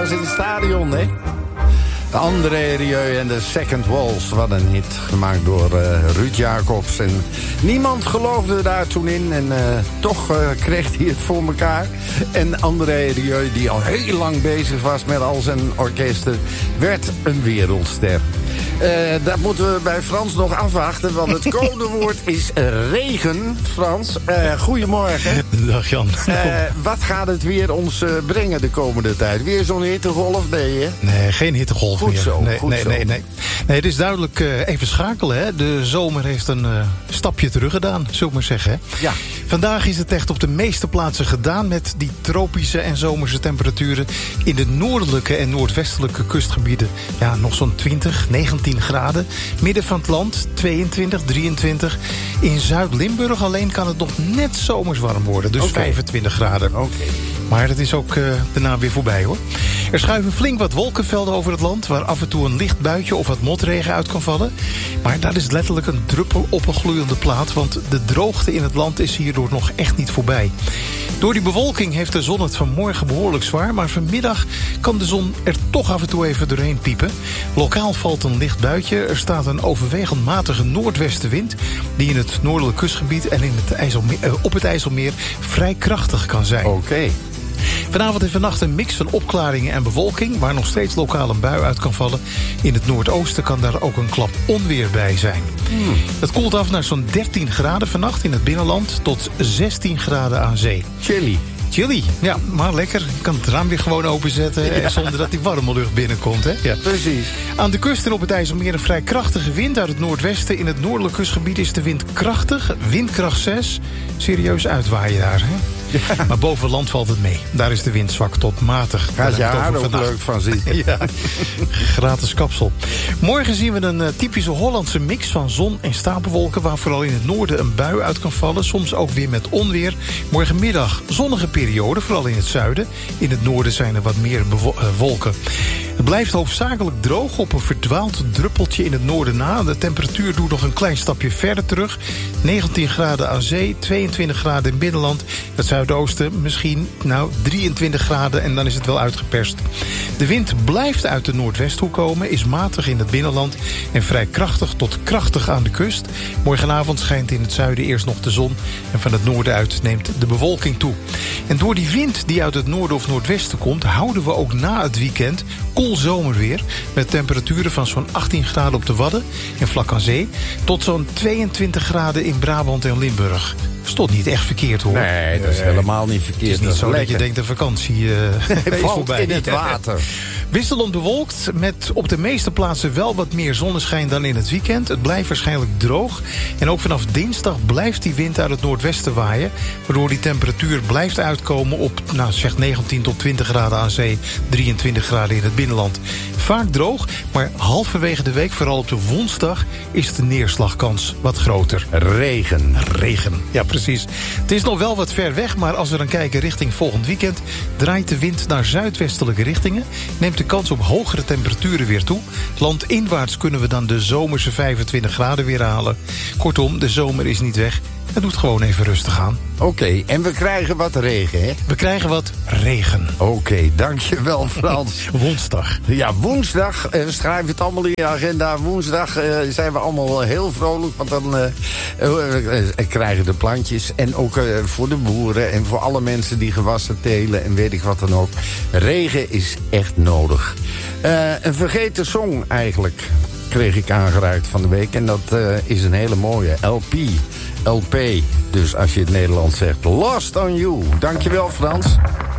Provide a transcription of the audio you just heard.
was in het stadion, hè? De André Rieu en de Second Waltz. Wat een hit, gemaakt door Ruud Jacobs. En niemand geloofde daar toen in. En toch kreeg hij het voor elkaar. En André Rieu, die al heel lang bezig was met al zijn orkesten, werd een wereldster. Dat moeten we bij Frans nog afwachten, want het codewoord is regen. Frans, goedemorgen. Dag Jan. Wat gaat het weer ons brengen de komende tijd? Weer zo'n hittegolf? Nee, hè? Nee, geen hittegolf goed meer. Zo, nee, goed nee, zo. Nee, het is duidelijk even schakelen. Hè. De zomer heeft een stapje terug gedaan, zullen we maar zeggen. Hè. Ja. Vandaag is het echt op de meeste plaatsen gedaan met die tropische en zomerse temperaturen. In de noordelijke en noordwestelijke kustgebieden nog zo'n 20, 19 graden. Midden van het land 22, 23. In Zuid-Limburg alleen kan het nog net zomers warm worden. Dus 25 graden. Maar dat is ook daarna weer voorbij, hoor. Er schuiven flink wat wolkenvelden over het land, waar af en toe een licht buitje of wat motregen uit kan vallen. Maar dat is letterlijk een druppel op een gloeiende plaat, want de droogte in het land is hierdoor nog echt niet voorbij. Door die bewolking heeft de zon het vanmorgen behoorlijk zwaar, maar vanmiddag kan de zon er toch af en toe even doorheen piepen. Lokaal valt een licht buitje. Er staat een overwegend matige noordwestenwind, die in het noordelijk kustgebied en in het op het IJsselmeer vrij krachtig kan zijn. Oké. Vanavond en vannacht een mix van opklaringen en bewolking, waar nog steeds lokaal een bui uit kan vallen. In het noordoosten kan daar ook een klap onweer bij zijn. Het koelt af naar zo'n 13 graden vannacht in het binnenland tot 16 graden aan zee. Chilly, ja, maar lekker. Je kan het raam weer gewoon openzetten zonder dat die warme lucht binnenkomt. Hè? Ja. Precies. Aan de kust en op het IJsselmeer een vrij krachtige wind uit het noordwesten. In het noordelijk kustgebied is de wind krachtig, windkracht 6. Serieus uitwaaien daar, hè? Ja. Maar boven land valt het mee. Daar is de wind zwak tot matig. Gaat je haar ook leuk van zien. Ja, gratis kapsel. Morgen zien we een typische Hollandse mix van zon en stapelwolken, waar vooral in het noorden een bui uit kan vallen. Soms ook weer met onweer. Morgenmiddag zonnige periode, vooral in het zuiden. In het noorden zijn er wat meer wolken. Het blijft hoofdzakelijk droog op een verdwaald druppeltje in het noorden na. De temperatuur doet nog een klein stapje verder terug. 19 graden aan zee, 22 graden in het binnenland. Het zuidoosten misschien 23 graden en dan is het wel uitgeperst. De wind blijft uit de noordwesthoek komen, is matig in het binnenland en vrij krachtig tot krachtig aan de kust. Morgenavond schijnt in het zuiden eerst nog de zon en van het noorden uit neemt de bewolking toe. En door die wind die uit het noorden of noordwesten komt, houden we ook na het weekend koel zomerweer met temperaturen van zo'n 18 graden op de Wadden en vlak aan zee tot zo'n 22 graden in Brabant en Limburg. Dat is toch niet echt verkeerd, hoor. Nee, dat is helemaal niet verkeerd. Het is niet zo dat je denkt de vakantie is voorbij. In het water. Wisselend bewolkt, met op de meeste plaatsen wel wat meer zonneschijn dan in het weekend. Het blijft waarschijnlijk droog. En ook vanaf dinsdag blijft die wind uit het noordwesten waaien, waardoor die temperatuur blijft uitkomen op 19 tot 20 graden aan zee, 23 graden in het binnenland. Vaak droog, maar halverwege de week, vooral op de woensdag, is de neerslagkans wat groter. Regen, ja precies. Het is nog wel wat ver weg, maar als we dan kijken richting volgend weekend, draait de wind naar zuidwestelijke richtingen, neemt de kans op hogere temperaturen weer toe. Landinwaarts kunnen we dan de zomerse 25 graden weer halen. Kortom, de zomer is niet weg. Het doet gewoon even rustig aan. Oké, en we krijgen wat regen, hè? We krijgen wat regen. Oké, dankjewel Frans. Woensdag. Ja, woensdag. Schrijf het allemaal in je agenda. Woensdag zijn we allemaal heel vrolijk, want dan krijgen de plantjes. En ook voor de boeren en voor alle mensen die gewassen telen en weet ik wat dan ook. Regen is echt nodig. Een vergeten song eigenlijk kreeg ik aangereikt van de week. En dat is een hele mooie LP. Dus als je het Nederlands zegt, Lost on You. Dankjewel Frans.